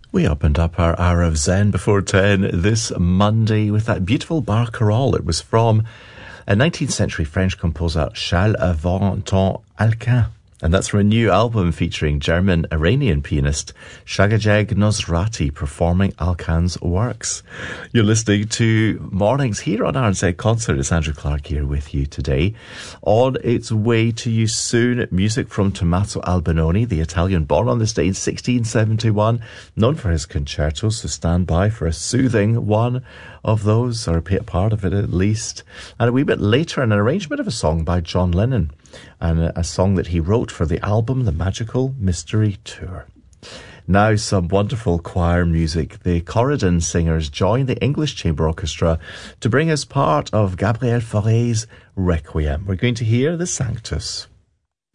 We opened up our hour of Zen before 10 this Monday with that beautiful barcarolle. It was from a 19th century French composer Charles Valentin Alcan. And that's from a new album featuring German-Iranian pianist Shagajeg Nosrati performing Alcan's works. You're listening to Mornings here on RNZ Concert. It's Andrew Clark here with you today. On its way to you soon, music from Tommaso Albinoni, the Italian born on this day in 1671, known for his concertos, so stand by for a soothing one of those, or a part of it at least. And a wee bit later, an arrangement of a song by John Lennon, and a song that he wrote for the album The Magical Mystery Tour. Now some wonderful choir music. The Corridon Singers join the English Chamber Orchestra to bring us part of Gabriel Fauré's Requiem. We're going to hear the Sanctus.